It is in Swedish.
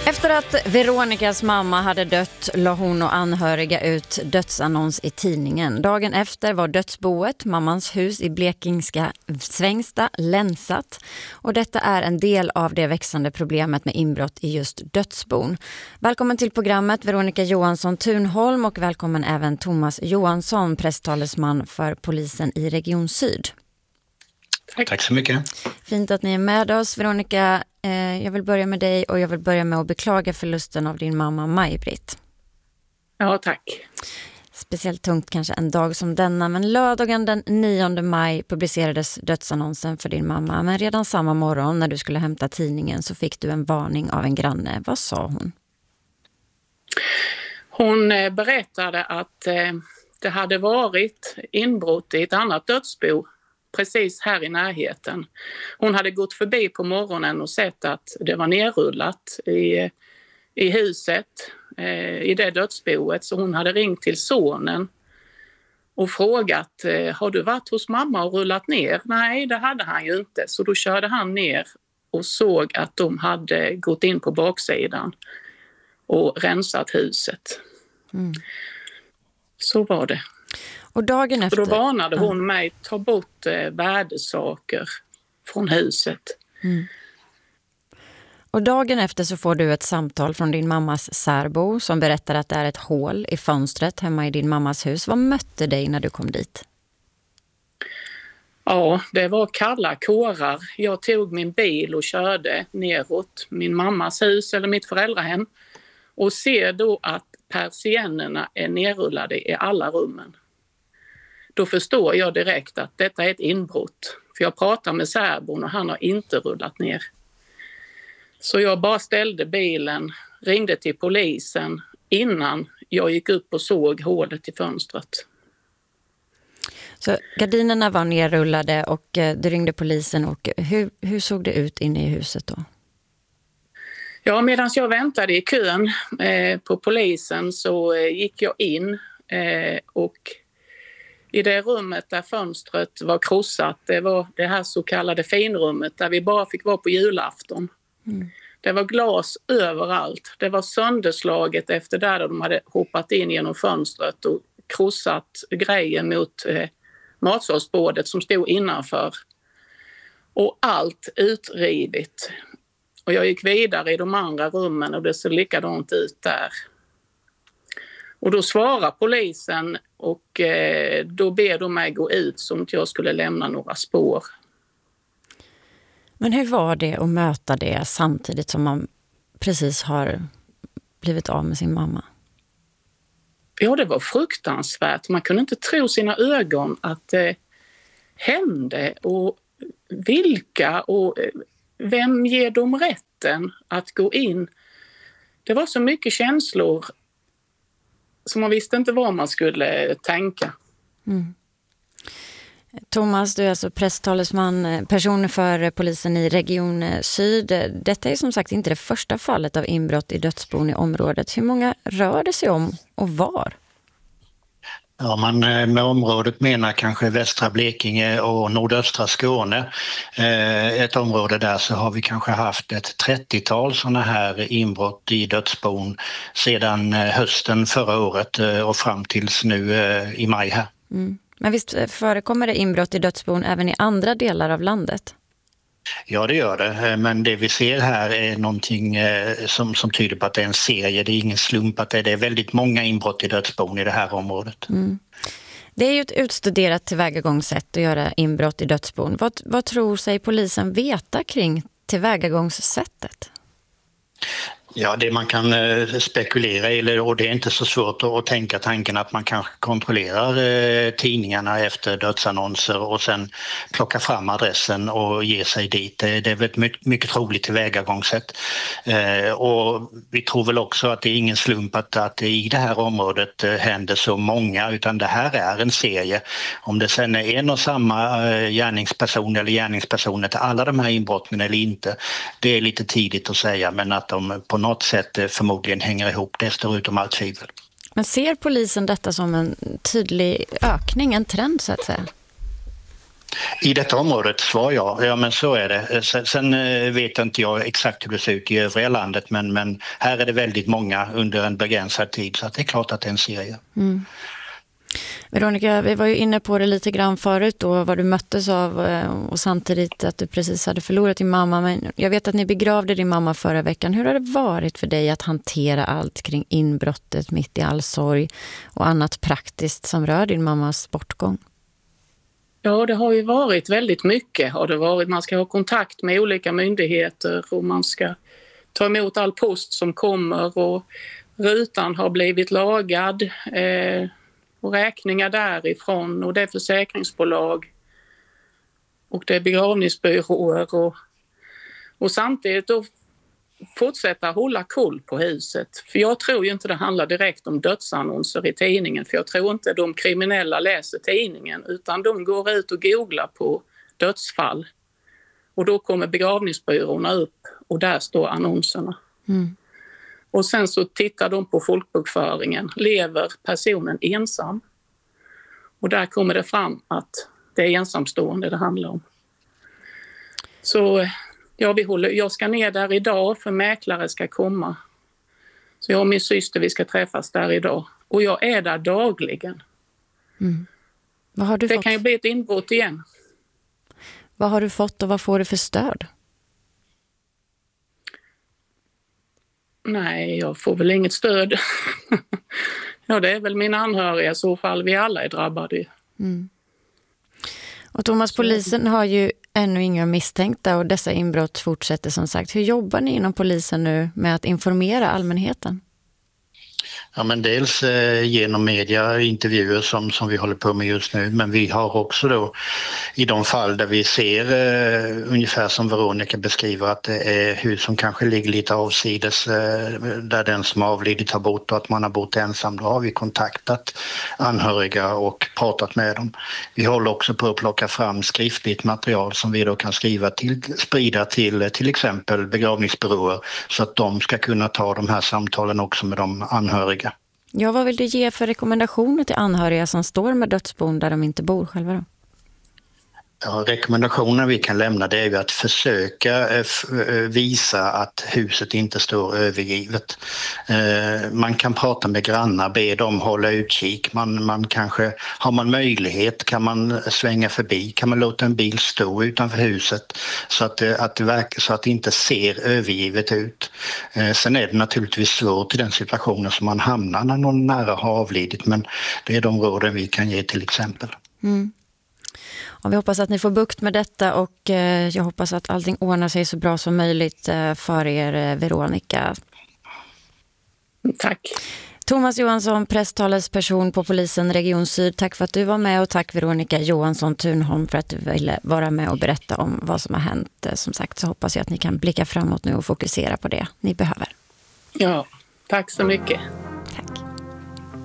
Efter att Veronikas mamma hade dött la hon och anhöriga ut dödsannons i tidningen. Dagen efter var dödsboet, mammans hus i blekingska Svängsta, länsat. Och detta är en del av det växande problemet med inbrott i just dödsbon. Välkommen till programmet Veronica Johansson Thunholm och välkommen även Thomas Johansson, presstalesman för polisen i Region Syd. Tack så mycket. Fint att ni är med oss. Veronica, jag vill börja med dig och jag vill börja med att beklaga förlusten av din mamma Maj-Britt. Ja, tack. Speciellt tungt kanske en dag som denna, men lördagen den 9 maj publicerades dödsannonsen för din mamma. Men redan samma morgon när du skulle hämta tidningen så fick du en varning av en granne. Vad sa hon? Hon berättade att det hade varit inbrott i ett annat dödsbo precis här i närheten. Hon hade gått förbi på morgonen och sett att det var nerrullat i huset, i det dödsboet. Så hon hade ringt till sonen och frågat, har du varit hos mamma och rullat ner? Nej, det hade han ju inte. Så då körde han ner och såg att de hade gått in på baksidan och rensat huset. Mm. Så var det. Och dagen efter... Och då varnade hon mig ta bort värdesaker från huset. Mm. Och dagen efter så får du ett samtal från din mammas särbo som berättar att det är ett hål i fönstret hemma i din mammas hus. Vad mötte dig när du kom dit? Ja, det var kalla kårar. Jag tog min bil och körde neråt min mammas hus eller mitt föräldrahem och ser då att persiennerna är nerrullade i alla rummen. Då förstår jag direkt att detta är ett inbrott. För jag pratar med särbon och han har inte rullat ner. Så jag bara ställde bilen, ringde till polisen innan jag gick upp och såg hålet i fönstret. Så gardinerna var nerrullade och du ringde polisen. Och hur såg det ut inne i huset då? Ja, medan jag väntade i kön på polisen så gick jag in och i det rummet där fönstret var krossat, det var det här så kallade finrummet där vi bara fick vara på julafton. Mm. Det var glas överallt. Det var sönderslaget efter där de hade hoppat in genom fönstret och krossat grejen mot matsalsbordet som stod innanför. Och allt utrivit. Och jag gick vidare i de andra rummen och det såg likadant ut där. Och då svarar polisen och då ber de mig gå ut som att jag skulle lämna några spår. Men hur var det att möta det samtidigt som man precis har blivit av med sin mamma? Ja, det var fruktansvärt. Man kunde inte tro sina ögon att det hände och vilka och vem ger dem rätten att gå in. Det var så mycket känslor så man visste inte vad man skulle tänka. Mm. Thomas, du är alltså presstalesman, person för polisen i Region Syd. Detta är som sagt inte det första fallet av inbrott i dödsbon i området. Hur många rör det sig om och var? Ja, man med området menar kanske västra Blekinge och nordöstra Skåne. Ett område där så har vi kanske haft ett 30-tal sådana här inbrott i dödsbon sedan hösten förra året och fram tills nu i maj här. Mm. Men visst förekommer det inbrott i dödsbon även i andra delar av landet? Ja, det gör det. Men det vi ser här är någonting som tyder på att det är en serie. Det är ingen slump att det är väldigt många inbrott i dödsbon i det här området. Mm. Det är ju ett utstuderat tillvägagångssätt att göra inbrott i dödsbon. Vad tror sig polisen veta kring tillvägagångssättet? Ja, det man kan spekulera i, och det är inte så svårt att tänka tanken att man kanske kontrollerar tidningarna efter dödsannonser och sen plockar fram adressen och ger sig dit. Det är väl ett mycket troligt tillvägagångssätt. Och vi tror väl också att det är ingen slump att i det här området händer så många, utan det här är en serie. Om det sen är en och samma gärningsperson eller gärningspersoner till alla de här inbrotten eller inte, det är lite tidigt att säga, men att de på något sätt förmodligen hänger ihop, det står utom allt tvivel. Men ser polisen detta som en tydlig ökning, en trend så att säga? I detta området svar ja, men så är det. Sen vet inte jag exakt hur det ser ut i övriga landet, men här är det väldigt många under en begränsad tid, så att det är klart att det är en serie. Mm. Veronica, vi var ju inne på det lite grann förut då, vad du möttes av och samtidigt att du precis hade förlorat din mamma. Men jag vet att ni begravde din mamma förra veckan. Hur har det varit för dig att hantera allt kring inbrottet mitt i all sorg och annat praktiskt som rör din mammas bortgång? Ja, det har ju varit väldigt mycket. Man ska ha kontakt med olika myndigheter och man ska ta emot all post som kommer, och rutan har blivit lagad och räkningar därifrån, och det är försäkringsbolag och det är begravningsbyråer och samtidigt då fortsätta hålla koll på huset. För jag tror ju inte det handlar direkt om dödsannonser i tidningen, för jag tror inte de kriminella läser tidningen, utan de går ut och googlar på dödsfall och då kommer begravningsbyråerna upp och där står annonserna. Mm. Och sen så tittar de på folkbokföringen. Lever personen ensam? Och där kommer det fram att det är ensamstående det handlar om. Så jag ska ner där idag för mäklare ska komma. Så jag och min syster, vi ska träffas där idag. Och jag är där dagligen. Mm. Vad har du fått? Kan ju bli ett inbrott igen. Vad har du fått och vad får du för stöd? Nej, jag får väl inget stöd. Ja, det är väl mina anhöriga i så fall. Vi alla är drabbade. Mm. Och Thomas, polisen har ju ännu inga misstänkta och dessa inbrott fortsätter som sagt. Hur jobbar ni inom polisen nu med att informera allmänheten? Ja, men dels genom media, intervjuer som vi håller på med just nu, men vi har också då i de fall där vi ser ungefär som Veronica beskriver att det är hus som kanske ligger lite avsides där den som har avlidit har bott och att man har bott ensam, då har vi kontaktat anhöriga och pratat med dem. Vi håller också på att plocka fram skriftligt material som vi då kan sprida till exempel begravningsbyråer så att de ska kunna ta de här samtalen också med de anhöriga. Ja, vad vill du ge för rekommendationer till anhöriga som står med dödsbon där de inte bor själva då? Ja, rekommendationen vi kan lämna det är ju att försöka visa att huset inte står övergivet. Man kan prata med grannar, be dem hålla utkik. Man kanske, har man möjlighet kan man svänga förbi, kan man låta en bil stå utanför huset så att det inte ser övergivet ut. Sen är det naturligtvis svårt i den situationen som man hamnar när någon nära har avlidit, men det är de råden vi kan ge till exempel. Mm. Och vi hoppas att ni får bukt med detta och jag hoppas att allting ordnar sig så bra som möjligt för er, Veronica. Tack. Thomas Johansson, presstalesperson på polisen Region Syd. Tack för att du var med och tack Veronica Johansson Thunholm för att du ville vara med och berätta om vad som har hänt. Som sagt så hoppas jag att ni kan blicka framåt nu och fokusera på det ni behöver. Ja, tack så mycket.